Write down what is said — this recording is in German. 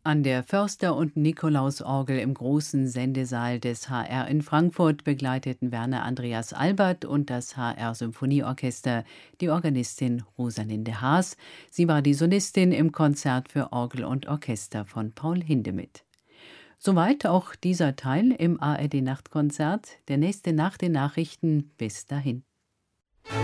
An der Förster- und Nikolausorgel im großen Sendesaal des HR in Frankfurt begleiteten Werner Andreas Albert und das HR-Symphonieorchester die Organistin Rosalinde Haas. Sie war die Solistin im Konzert für Orgel und Orchester von Paul Hindemith. Soweit auch dieser Teil im ARD-Nachtkonzert. Der nächste nach den Nachrichten. Bis dahin.